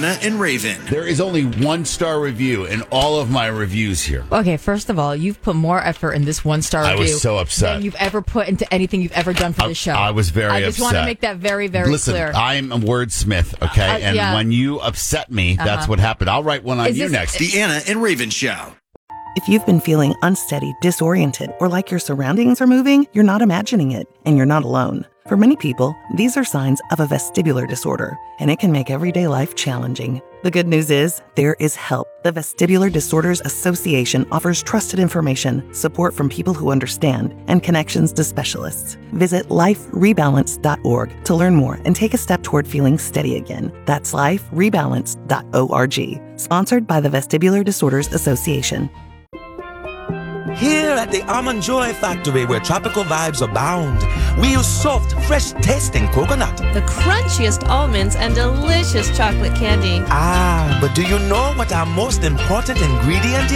Deanna and Raven. There is only 1-star review in all of my reviews here. Okay, first of all, you've put more effort in this 1-star review. I was so upset. Than you've ever put into anything you've ever done for this show. I was very upset. I just want to make that very, very clear. Listen, I'm a wordsmith, okay? And when you upset me, that's what happened. I'll write one on you next. Deanna and Raven Show. If you've been feeling unsteady, disoriented, or like your surroundings are moving, you're not imagining it, and you're not alone. For many people, these are signs of a vestibular disorder, and it can make everyday life challenging. The good news is, there is help. The Vestibular Disorders Association offers trusted information, support from people who understand, and connections to specialists. Visit liferebalance.org to learn more and take a step toward feeling steady again. That's liferebalance.org. Sponsored by the Vestibular Disorders Association. Here at the Almond Joy Factory, where tropical vibes abound, we use soft, fresh-tasting coconut. The crunchiest almonds and delicious chocolate candy. Ah, but do you know what our most important ingredient